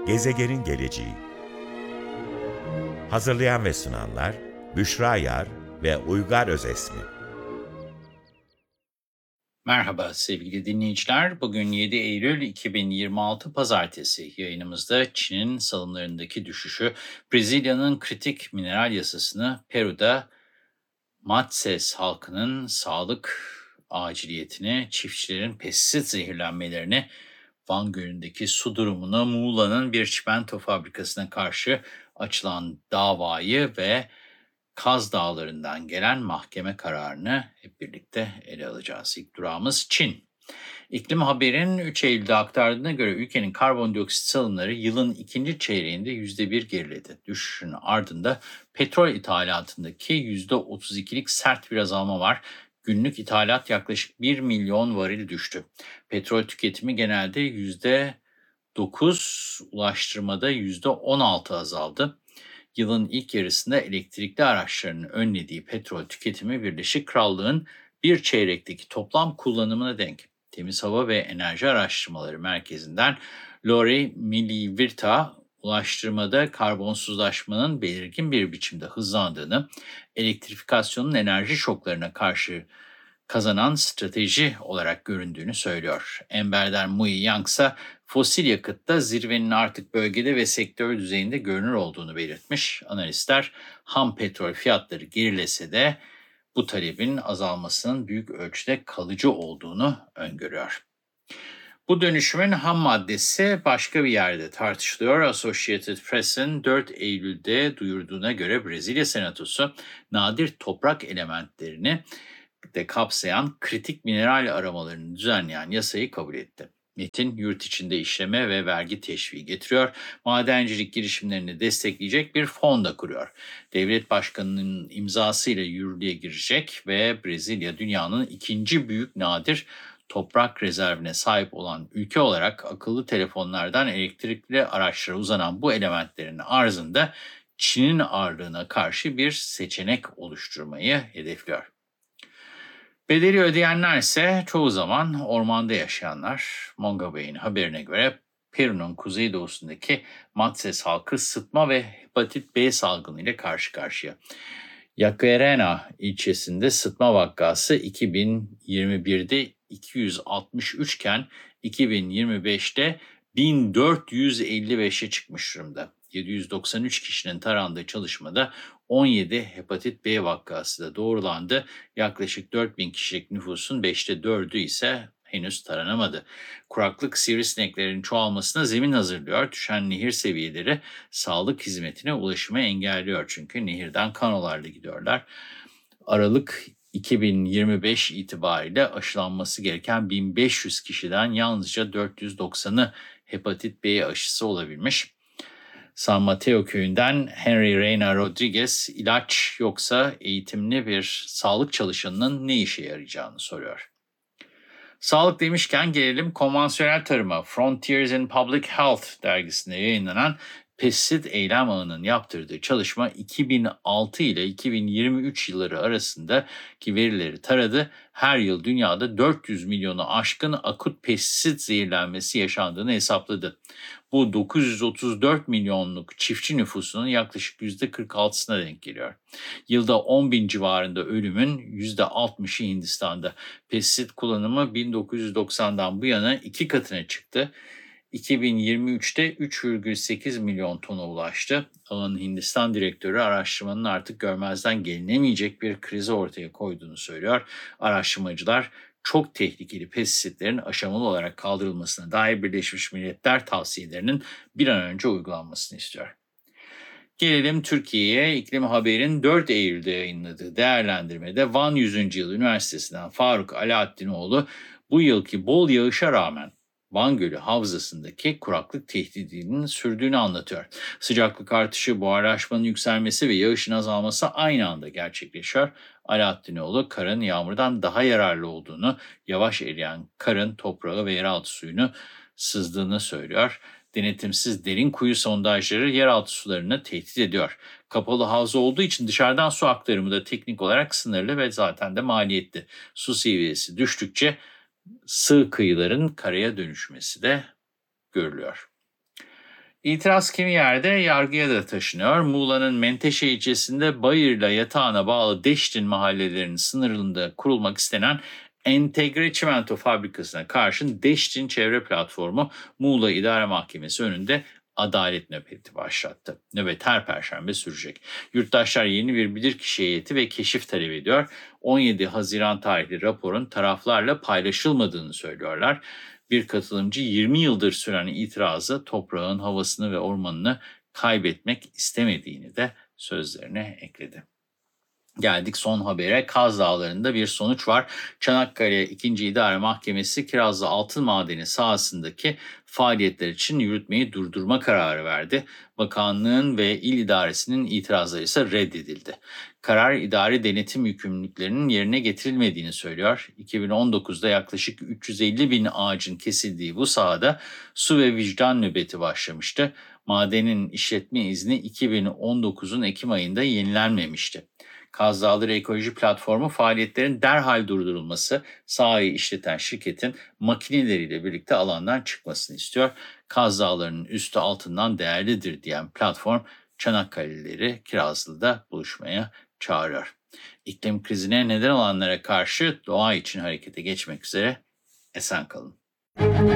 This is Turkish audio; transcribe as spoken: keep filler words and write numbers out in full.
Gezegenin geleceği. Hazırlayan ve sunanlar Büşra Yar ve Uygar Özesmi. Merhaba sevgili dinleyiciler. Bugün yedi Eylül iki bin yirmi altı Pazartesi. Yayınımızda Çin'in salımlarındaki düşüşü, Brezilya'nın kritik mineral yasasını, Peru'da Matses halkının sağlık aciliyetini, çiftçilerin pestisit zehirlenmelerini, Van Gölü'ndeki su durumunu, Muğla'nın bir çimento fabrikasına karşı açılan davayı ve Kaz Dağları'ndan gelen mahkeme kararını hep birlikte ele alacağız. İlk durağımız Çin. İklim Haber'in üç Eylül'de aktardığına göre ülkenin karbondioksit salımları yılın ikinci çeyreğinde yüzde bir geriledi. Düşüşün ardında petrol ithalatındaki yüzde otuz ikilik sert bir azalma var. Günlük ithalat yaklaşık bir milyon varil düştü. Petrol tüketimi genelde yüzde dokuz, ulaştırmada yüzde on altı azaldı. Yılın ilk yarısında elektrikli araçların önlediği petrol tüketimi Birleşik Krallık'ın bir çeyrekteki toplam kullanımına denk. Temiz Hava ve Enerji Araştırmaları Merkezi'nden Lori Milivirta, ulaştırmada karbonsuzlaşmanın belirgin bir biçimde hızlandığını, elektrifikasyonun enerji şoklarına karşı kazanan strateji olarak göründüğünü söylüyor. Enver Mui Yang ise fosil yakıtta zirvenin artık bölgede ve sektör düzeyinde görünür olduğunu belirtmiş. Analistler ham petrol fiyatları gerilese de bu talebin azalmasının büyük ölçüde kalıcı olduğunu öngörüyor. Bu dönüşümün ham maddesi başka bir yerde tartışılıyor. Associated Press'in dört Eylül'de duyurduğuna göre Brezilya Senatosu nadir toprak elementlerini de kapsayan kritik mineral aramalarını düzenleyen yasayı kabul etti. Metin, yurt içinde işleme ve vergi teşviği getiriyor, madencilik girişimlerini destekleyecek bir fon da kuruyor. Devlet başkanının imzasıyla yürürlüğe girecek ve Brezilya dünyanın ikinci büyük nadir toprak rezervine sahip olan ülke olarak akıllı telefonlardan elektrikli araçlara uzanan bu elementlerin arzında Çin'in ağırlığına karşı bir seçenek oluşturmayı hedefliyor. Bedeli ödeyenler ise çoğu zaman ormanda yaşayanlar. Monga Bey'in haberine göre Peru'nun kuzeydoğusundaki Matses halkı sıtma ve hepatit B salgını ile karşı karşıya. Yacarena ilçesinde sıtma vakası iki bin yirmi birde iki yüz altmış üç iken iki bin yirmi beşte bin dört yüz elli beşe çıkmış durumda. yedi yüz doksan üç kişinin tarandığı çalışmada on yedi hepatit B vakası da doğrulandı. Yaklaşık dört bin kişilik nüfusun beşte dördü ise henüz taranamadı. Kuraklık sivrisineklerin çoğalmasına zemin hazırlıyor. Düşen nehir seviyeleri sağlık hizmetine ulaşımı engelliyor çünkü nehirden kanolarla gidiyorlar. Aralık iki bin yirmi beş itibariyle aşılanması gereken bin beş yüz kişiden yalnızca dört yüz doksanı hepatit B aşısı olabilmiş. San Mateo köyünden Henry Reyna Rodriguez, ilaç yoksa eğitimli bir sağlık çalışanının ne işe yarayacağını soruyor. Sağlık demişken gelelim konvansiyonel tarıma. Frontiers in Public Health dergisinde yayınlanan Pestisit Eylem Ağı'nın yaptırdığı çalışma iki bin altı ile iki bin yirmi üç yılları arasındaki verileri taradı. Her yıl dünyada dört yüz milyonu aşkın akut pestisit zehirlenmesi yaşandığını hesapladı. Bu dokuz yüz otuz dört milyonluk çiftçi nüfusunun yaklaşık yüzde kırk altısına denk geliyor. Yılda on bin civarında ölümün yüzde altmışı Hindistan'da. Pestisit kullanımı bin dokuz yüz doksandan bu yana iki katına çıktı. iki bin yirmi üçte üç virgül sekiz milyon tona ulaştı. Ağın Hindistan direktörü araştırmanın artık görmezden gelinemeyecek bir krizi ortaya koyduğunu söylüyor. Araştırmacılar çok tehlikeli pestisitlerin aşamalı olarak kaldırılmasına dair Birleşmiş Milletler tavsiyelerinin bir an önce uygulanmasını istiyor. Gelelim Türkiye'ye. İklim Haber'in dört Eylül'de yayınladığı değerlendirmede Van yüzüncü. Yıl Üniversitesi'nden Faruk Alaaddinoğlu bu yılki bol yağışa rağmen Van Gölü havzasındaki kuraklık tehdidinin sürdüğünü anlatıyor. Sıcaklık artışı, buharlaşmanın yükselmesi ve yağışın azalması aynı anda gerçekleşiyor. Alaaddinoğlu, karın yağmurdan daha yararlı olduğunu, yavaş eriyen karın toprağı ve yeraltı suyunu sızdığını söylüyor. Denetimsiz derin kuyu sondajları yeraltı sularını tehdit ediyor. Kapalı havza olduğu için dışarıdan su aktarımı da teknik olarak sınırlı ve zaten de maliyetli. Su seviyesi düştükçe sığ kıyıların karaya dönüşmesi de görülüyor. İtiraz kimi yerde yargıya da taşınıyor. Muğla'nın Menteşe ilçesinde Bayır'la Yatağan'a bağlı Deştin mahallelerinin sınırında kurulmak istenen entegre çimento fabrikasına karşın Deştin Çevre Platformu Muğla İdare Mahkemesi önünde adalet nöbeti başlattı. Nöbet her perşembe sürecek. Yurttaşlar yeni bir bilirkişi heyeti ve keşif talep ediyor. on yedi Haziran tarihli raporun taraflarla paylaşılmadığını söylüyorlar. Bir katılımcı yirmi yıldır süren itirazı toprağın havasını ve ormanını kaybetmek istemediğini de sözlerine ekledi. Geldik son habere. Kaz Dağları'nda bir sonuç var. Çanakkale ikinci. İdare Mahkemesi Kirazlı Altın Madeni sahasındaki faaliyetler için yürütmeyi durdurma kararı verdi. Bakanlığın ve il idaresinin itirazları ise reddedildi. Karar idari denetim yükümlülüklerinin yerine getirilmediğini söylüyor. iki bin on dokuzda yaklaşık üç yüz elli bin ağacın kesildiği bu sahada su ve vicdan nöbeti başlamıştı. Madenin işletme izni iki bin on dokuzun Ekim ayında yenilenmemişti. Kaz Dağları Ekoloji Platformu faaliyetlerin derhal durdurulması, sahayı işleten şirketin makineleriyle birlikte alandan çıkmasını istiyor. Kaz Dağları'nın üstü altından değerlidir diyen platform, Çanakkale'lileri Kirazlı'da buluşmaya çağırıyor. İklim krizine neden olanlara karşı doğa için harekete geçmek üzere esen kalın.